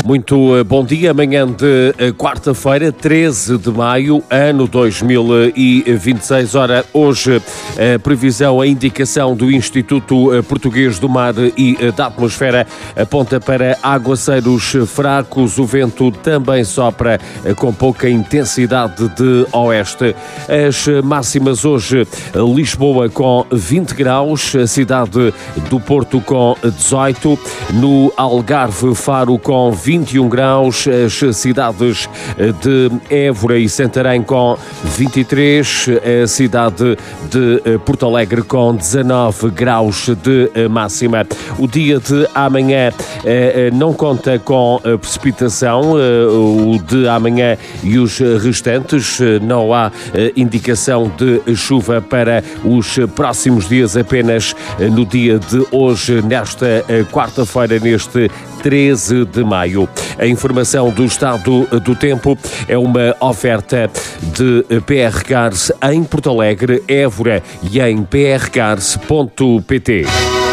Muito bom dia, amanhã de quarta-feira, 13 de maio, ano 2026. Ora, hoje a previsão, a indicação do Instituto Português do Mar e da Atmosfera aponta para aguaceiros fracos, o vento também sopra com pouca intensidade de oeste. As máximas hoje, Lisboa com 20 graus, a cidade do Porto com 18, no Algarve, Faro com 21 graus, as cidades de Évora e Santarém com 23, a cidade de Porto Alegre com 19 graus de máxima. O dia de amanhã não conta com precipitação, o de amanhã e os restantes, não há indicação de chuva para os próximos dias, apenas no dia de hoje, nesta quarta-feira, neste 13 de maio. A informação do estado do tempo é uma oferta de PR Cars em Porto Alegre, Évora e em prcars.pt.